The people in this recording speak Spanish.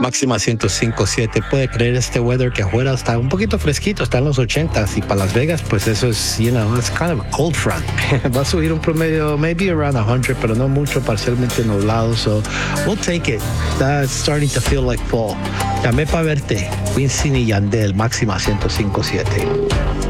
máxima 105.7. Puede creer este weather que afuera está un poquito fresquito, está en los 80s, y para Las Vegas pues eso es, it's kind of a cold front. Va a subir un promedio maybe around 100, pero no mucho, parcialmente nublado, so we'll take it. That's starting to feel like fall. Llamé para verte, Wisin y Yandel, máxima 105.7.